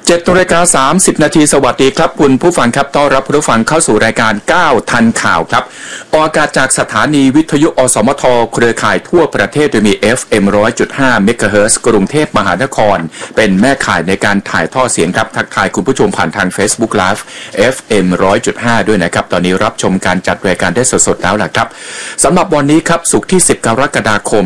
7:30 นาทีสวัสดีครับคุณผู้ฟังครับต้อนรับผู้ฟังเข้าสู่รายการ9ทันข่าวครับออกอากาศจากสถานีวิทยุอสมทเครือข่ายทั่วประเทศโดยมี FM 100.5 เมกะเฮิรตซ์กรุงเทพมหานครเป็นแม่ข่ายในการถ่ายทอดเสียงครับทักทายคุณผู้ชมผ่านทาง Facebook Live FM 100.5 ด้วยนะครับตอนนี้รับชมการจัดรายการได้สดๆแล้วล่ะครับสำหรับวันนี้ครับศุกร์ที่10กรกฎาคม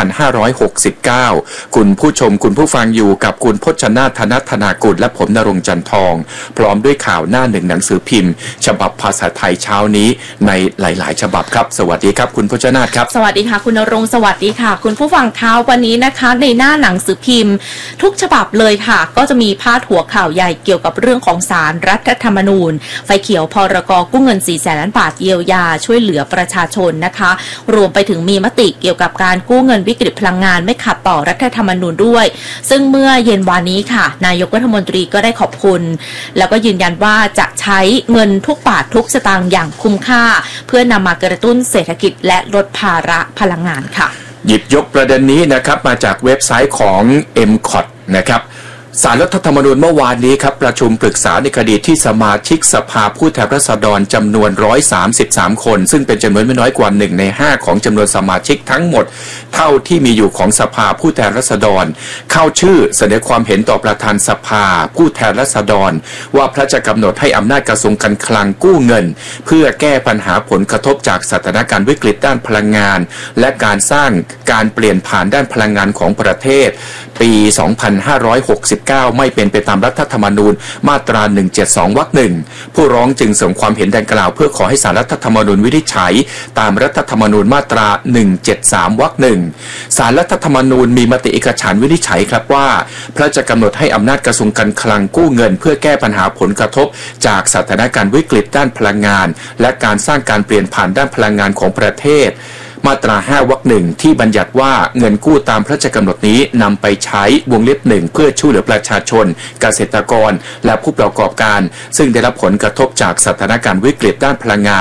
2569คุณผู้ชมคุณผู้ฟังอยู่กับคุณพจนาถ ธนากุลและผมณรงค์จันทองพร้อมด้วยข่าวหน้าหนึ่งหนังสือพิมพ์ฉบับภาษาไทยเช้านี้ในหลายๆฉบับครับสวัสดีครับคุณพจนาถครับสวัสดีค่ะคุณณรงค์สวัสดีค่ะคุณผู้ฟังข่าววันนี้นะคะในหน้าหนังสือพิมพ์ทุกฉบับเลยค่ะก็จะมีพาดหัวข่าวใหญ่เกี่ยวกับเรื่องของศาลรัฐธรรมนูญไฟเขียวพรก.กู้เงิน 400,000 ล้านบาทเยียวยาช่วยเหลือประชาชนนะคะรวมไปถึงมีมติเกี่ยวกับการกู้เงินวิกฤตพลังงานไม่ขัดต่อรัฐธรรมนูญด้วยซึ่งเมื่อเย็นวานนี้ค่ะนายกรัฐมนตรีก็ได้ขอบคุณแล้วก็ยืนยันว่าจะใช้เงินทุกบาททุกสตางค์อย่างคุ้มค่าเพื่อนำมากระตุ้นเศรษฐกิจและลดภาระพลังงานค่ะหยิบยกประเด็นนี้นะครับมาจากเว็บไซต์ของ MCOT นะครับศาลรัฐธรรมนูญเมื่อวานนี้ครับประชุมปรึกษาในคดีที่สมาชิกสภาผู้แทนราษฎรจำนวน133คนซึ่งเป็นจำนวนไม่น้อยกว่า1 ใน 5ของจำนวนสมาชิกทั้งหมดเท่าที่มีอยู่ของสภาผู้แทนราษฎรเข้าชื่อเสนอความเห็นต่อประธานสภาผู้แทนราษฎรว่าพระราชกำหนดให้อำนาจกระทรวงการคลังกู้เงินเพื่อแก้ปัญหาผลกระทบจากสถานการณ์วิกฤตด้านพลังงานและการสร้างการเปลี่ยนผ่านด้านพลังงานของประเทศปี2569ไม่เป็นไปตามรัฐธรรมนูญมาตรา172วรรคหนึ่งผู้ร้องจึงส่งความเห็นดังกล่าวเพื่อขอให้ศาลรัฐธรรมนูญวินิจฉัยตามรัฐธรรมนูญมาตรา173วรรคหนึ่งศาลรัฐธรรมนูญมีมติเอกฉันท์วินิจฉัยครับว่าพระราชกำหนดให้อำนาจกระทรวงการคลังกู้เงินเพื่อแก้ปัญหาผลกระทบจากสถานการณ์วิกฤตด้านพลังงานและการสร้างการเปลี่ยนผ่านด้านพลังงานของประเทศมาตรา5วรรคหนึ่งที่บัญญัติว่าเงินกู้ตามพระราชกำหนดนี้นำไปใช้วงเล็บ1เพื่อช่วยเหลือประชาชนเกษตรกรและผู้ประกอบการซึ่งได้รับผลกระทบจากสถานการณ์วิกฤตด้านพลังงาน